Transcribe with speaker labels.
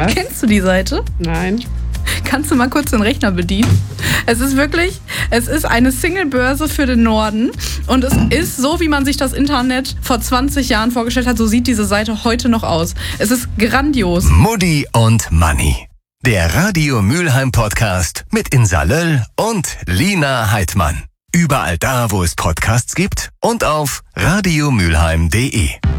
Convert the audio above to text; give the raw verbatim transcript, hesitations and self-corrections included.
Speaker 1: Was?
Speaker 2: Kennst du die Seite?
Speaker 1: Nein.
Speaker 2: Kannst du mal kurz den Rechner bedienen? Es ist wirklich, es ist eine Single-Börse für den Norden und es ist so, wie man sich das Internet vor zwanzig Jahren vorgestellt hat, so sieht diese Seite heute noch aus. Es ist grandios.
Speaker 3: Mutti und Manni. Der Radio Mülheim Podcast mit Insa Löll und Lina Heidmann. Überall da, wo es Podcasts gibt und auf radiomülheim punkt de.